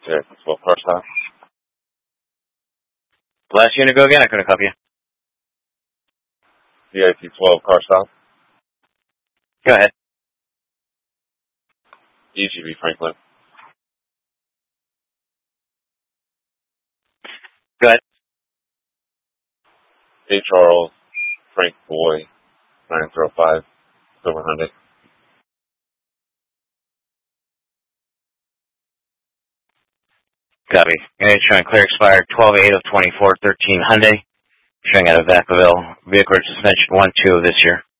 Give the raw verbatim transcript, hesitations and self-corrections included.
Yeah, twelve car stop. Last unit, go again. I couldn't copy you. D I T twelve car stop. Go ahead. E G B Franklin. Go ahead. A Charles Frank Boy nine zero five Silver Hyundai. Copy. Okay, showing clear expired twelve eight of twenty-four, thirteen Hyundai. Showing out of Vacaville. Vehicle suspension one two of this year.